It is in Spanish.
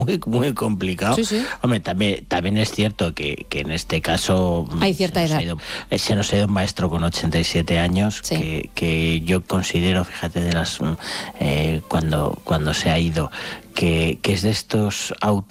muy complicado. Sí, sí. Hombre, también es cierto que en este caso Hay cierta edad. Se nos ha ido un maestro con 87 años, Sí. que yo considero, fíjate, de las cuando se ha ido, que es de estos autores